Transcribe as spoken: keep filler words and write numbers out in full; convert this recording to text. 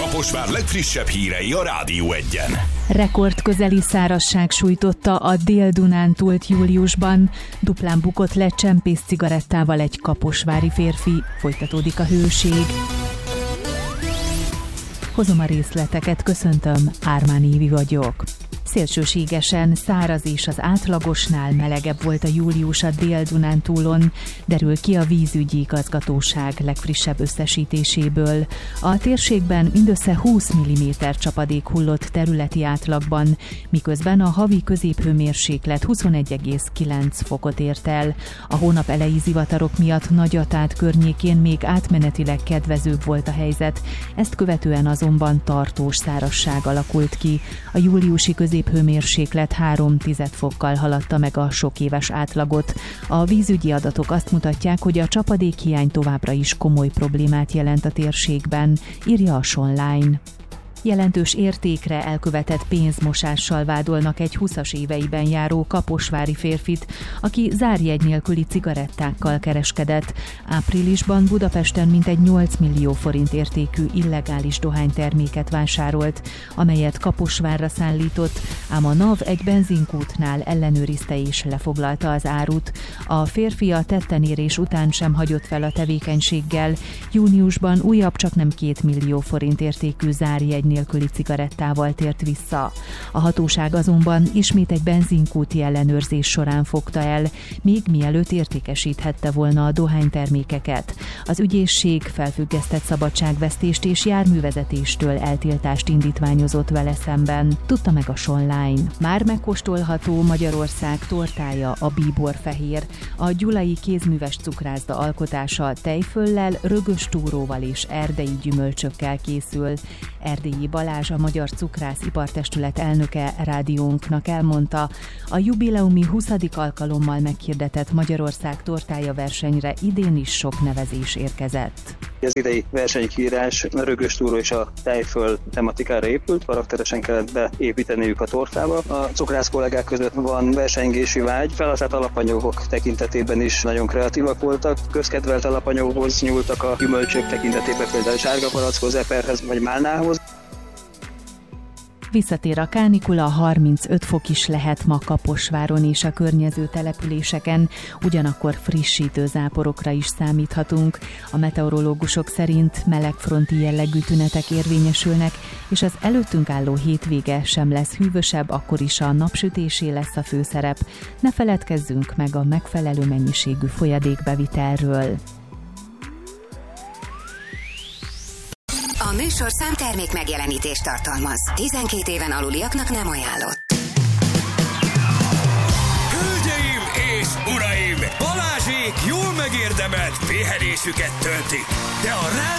Kaposvár legfrissebb hírei a Rádió Egyen. Rekordközeli szárazság sújtotta a Dél-Dunántúlt júliusban. Duplán bukott le csempész cigarettával egy kaposvári férfi. Folytatódik a hőség. Hozom a részleteket, köszöntöm, Ármán Évi vagyok. Szélsőségesen száraz és az átlagosnál melegebb volt a július a Dél-Dunántúlon, derül ki a vízügyi igazgatóság legfrissebb összesítéséből. A térségben mindössze húsz milliméter csapadék hullott területi átlagban, miközben a havi középhőmérséklet huszonegy egész kilenc fokot ért el. A hónap eleji zivatarok miatt Nagyatát környékén még átmenetileg kedvezőbb volt a helyzet, ezt követően azonban tartós szárazság alakult ki. A júliusi közép hőmérséklet három tizedfokkal haladta meg a sok éves átlagot. A vízügyi adatok azt mutatják, hogy a csapadékhiány továbbra is komoly problémát jelent a térségben, írja a Sonline. Jelentős értékre elkövetett pénzmosással vádolnak egy húszas éveiben járó kaposvári férfit, aki zárjegy nélküli cigarettákkal kereskedett. Áprilisban Budapesten mintegy nyolc millió forint értékű illegális dohányterméket vásárolt, amelyet Kaposvárra szállított, ám a NAV egy benzinkútnál ellenőrizte és lefoglalta az árut. A férfi a tettenérés után sem hagyott fel a tevékenységgel. Júniusban újabb csaknem két millió forint értékű zárjegy nélküli cigarettával tért vissza. A hatóság azonban ismét egy benzinkúti ellenőrzés során fogta el, még mielőtt értékesíthette volna a dohánytermékeket. Az ügyészség felfüggesztett szabadságvesztést és járművezetéstől eltiltást indítványozott vele szemben, tudta meg a Sonline. Már megkóstolható Magyarország tortája, a bíborfehér. A gyulai kézműves cukrászda alkotása tejföllel, rögös túróval és erdei gyümölcsökkel készül. Erdélyi Balázs, a Magyar Cukrász Ipartestület elnöke rádiónknak elmondta, a jubileumi huszadik alkalommal meghirdetett Magyarország tortája versenyre idén is sok nevezés érkezett. Az idei versenykiírás a rögös túró és a tejföl tematikára épült, karakteresen kellett beépíteniük a tortába. A cukrász kollégák között van versengési vágy, felhasznált alapanyagok tekintetében is nagyon kreatívak voltak, közkedvelt alapanyagokhoz nyúltak a gyümölcsök tekintetében, például sárgapalackhoz, eperhez vagy málnához. Visszatér a kánikula, harmincöt fok is lehet ma Kaposváron és a környező településeken, ugyanakkor frissítő záporokra is számíthatunk. A meteorológusok szerint melegfronti jellegű tünetek érvényesülnek, és az előttünk álló hétvége sem lesz hűvösebb, akkor is a napsütésé lesz a főszerep. Ne feledkezzünk meg a megfelelő mennyiségű folyadékbevitelről. A műsorszám termék megjelenítést tartalmaz. tizenkét éven aluliaknak nem ajánlott. Hölgyeim és uraim! Balázsék jól megérdemelt pihenésüket töltik, de a